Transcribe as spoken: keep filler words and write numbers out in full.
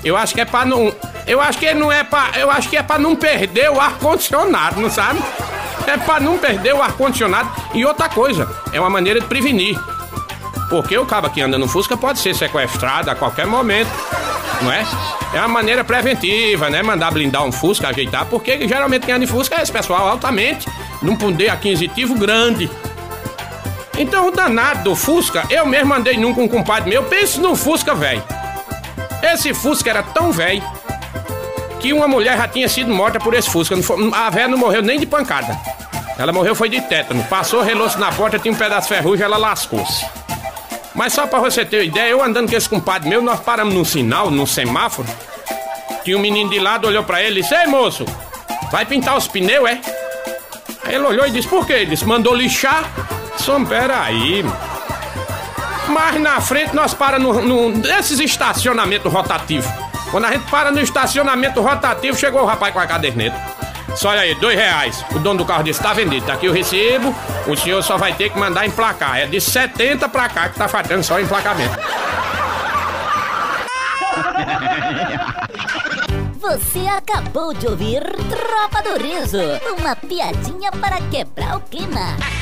Eu acho que é pra não... Eu acho que não é pra... Eu acho que é pra não perder o ar-condicionado, não sabe? É pra não perder o ar-condicionado. E outra coisa, é uma maneira de prevenir. Porque o cabo que anda no Fusca pode ser sequestrado a qualquer momento, não é? É uma maneira preventiva, né? Mandar blindar um Fusca, ajeitar. Porque geralmente quem anda em Fusca é esse pessoal altamente, num poder aquisitivo grande. Então o danado do Fusca, eu mesmo andei num com um compadre meu. Pense no Fusca, velho. Esse Fusca era tão velho que uma mulher já tinha sido morta por esse Fusca. A velha não morreu nem de pancada. Ela morreu foi de tétano. Passou, relou-se na porta, tinha um pedaço de ferrugem, ela lascou-se. Mas só pra você ter uma ideia, eu andando com esse compadre meu, nós paramos num sinal, num semáforo. Tinha um menino de lado, olhou pra ele e disse: "Ei, moço, vai pintar os pneus, é?" Aí ele olhou e disse: "Por quê?" Ele disse: "Mandou lixar." Só peraí. Mas na frente nós paramos nesses estacionamentos rotativos. Quando a gente para no estacionamento rotativo, chegou o rapaz com a caderneta. Só olha aí, dois reais. O dono do carro disse: "Tá vendido, tá aqui o recibo. O senhor só vai ter que mandar emplacar." É de setenta pra cá que tá faltando só o emplacamento. Você acabou de ouvir Tropa do Riso, uma piadinha para quebrar o clima.